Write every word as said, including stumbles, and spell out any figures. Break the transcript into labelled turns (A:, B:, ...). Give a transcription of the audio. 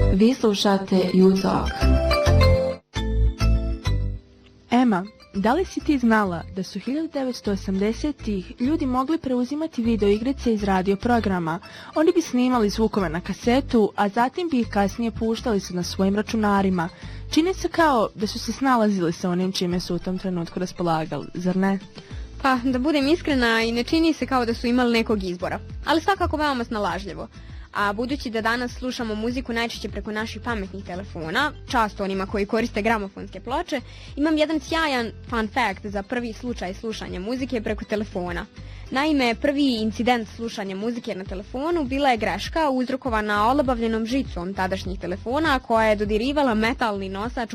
A: Vi slušate U Talk.
B: Ema, da li si ti znala da su hiljadu devetsto osamdesetih ljudi mogli preuzimati video igrice iz radio programa? Oni bi snimali zvukove na kasetu, a zatim bi ih kasnije puštali se na svojim računarima. Čini se kao da su se snalazili sa onim čime su u tom trenutku raspolagali, zar ne?
C: Pa, da budem iskrena, i ne čini se kao da su imali nekog izbora, ali svakako veoma snalažljivo. A budući da danas slušamo muziku najčešće preko naših pametnih telefona, často onima koji koriste gramofonske ploče, imam jedan sjajan fun fact za prvi slučaj slušanja muzike preko telefona. Naime, prvi incident slušanja muzike na telefonu bila je greška uzrokovana olabavljenom žicom tadašnjih telefona koja je dodirivala metalni nosač